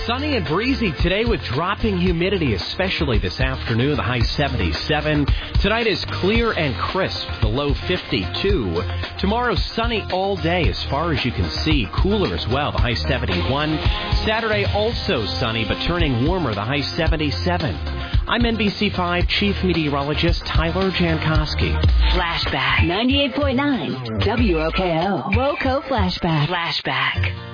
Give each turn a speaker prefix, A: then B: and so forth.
A: Sunny and breezy today with dropping humidity, especially this afternoon, the high 77. Tonight is clear and crisp, the low 52. Tomorrow, sunny all day as far as you can see. Cooler as well, the high 71. Saturday, also sunny, but turning warmer, the high 77. I'm NBC5 Chief Meteorologist Tyler Jankowski.
B: Flashback 98.9 WOKO. WOKO Flashback.